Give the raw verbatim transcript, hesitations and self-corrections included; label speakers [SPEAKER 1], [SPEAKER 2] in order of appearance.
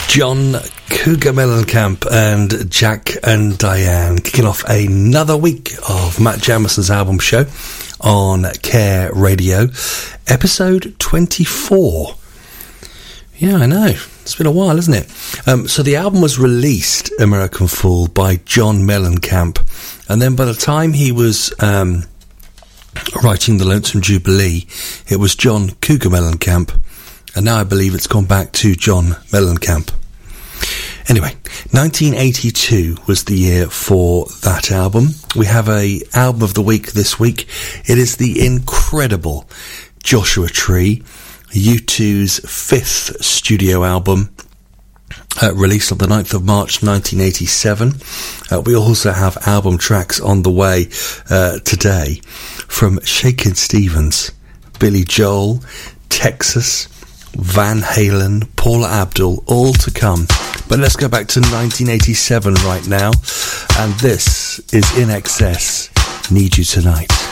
[SPEAKER 1] John Cougar Mellencamp and Jack and Diane kicking off another week of Matt Jamison's album show on Care Radio, episode twenty-four. Yeah, I know. It's been a while, isn't it? Um, so the album was released, American Fool, by John Mellencamp. And then by the time he was um, writing The Lonesome Jubilee, it was John Cougar Mellencamp. And now I believe it's gone back to John Mellencamp. Anyway, nineteen eighty-two was the year for that album. We have a album of the week this week. It is the incredible Joshua Tree, U two's fifth studio album, uh, released on the ninth of March nineteen eighty-seven. Uh, we also have album tracks on the way uh, today from Shakin' Stevens, Billy Joel, Texas, Van Halen, Paula Abdul, all to come. But let's go back to nineteen eighty-seven right now, and this is In Excess, Need You Tonight.